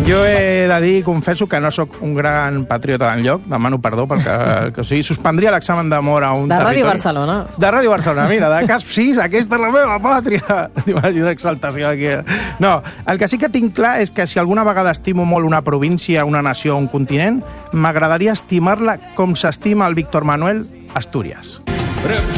Jo he de dir, confesso que no sóc un gran patriota d'enlloc, demano perdó, perquè o sigui, suspendria l'examen d'amor a un territori. De Ràdio Barcelona. De Ràdio Barcelona, mira, de Casp 6, aquesta és la meva pàtria. T'imagines exaltació aquí. No, el que sí que tinc clar és que si alguna vegada estimo molt una província, una nació o un continent, m'agradaria estimar-la com s'estima el Víctor Manuel Astúries.